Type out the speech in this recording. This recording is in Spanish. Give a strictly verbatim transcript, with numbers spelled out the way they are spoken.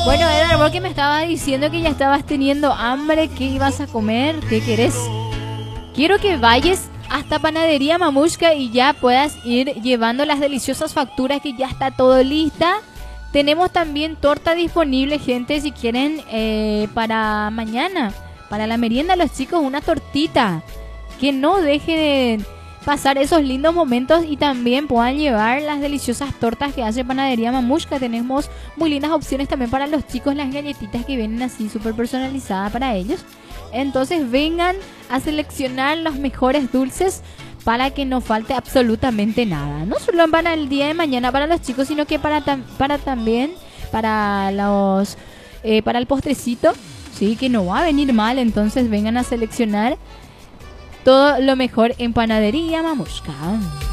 Bueno, Edgar, vos que me estabas diciendo que ya estabas teniendo hambre, ¿qué ibas a comer? ¿Qué querés? Quiero que vayas hasta Panadería Mamushka y ya puedas ir llevando las deliciosas facturas, que ya está todo lista. Tenemos también torta disponible, gente, si quieren, eh, para mañana, para la merienda, los chicos, una tortita. Que no dejen pasar esos lindos momentos y también puedan llevar las deliciosas tortas que hace Panadería Mamushka. Tenemos muy lindas opciones también para los chicos, las galletitas que vienen así súper personalizadas para ellos. Entonces vengan a seleccionar los mejores dulces para que no falte absolutamente nada. No solo para el día de mañana para los chicos, sino que para, tam para también para los eh, para el postrecito, sí, que no va a venir mal. Entonces vengan a seleccionar todo lo mejor en Panadería Mamushka.